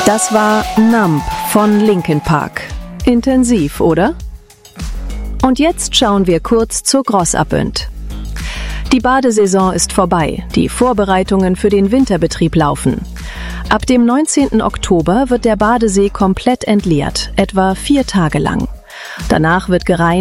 Das war Numb von Linkin Park. Intensiv, oder? Und jetzt schauen wir kurz zur Grossabünd. Die Badesaison ist vorbei, die Vorbereitungen für den Winterbetrieb laufen. Ab dem 19. Oktober wird der Badesee komplett entleert, etwa 4 Tage lang. Danach wird gereinigt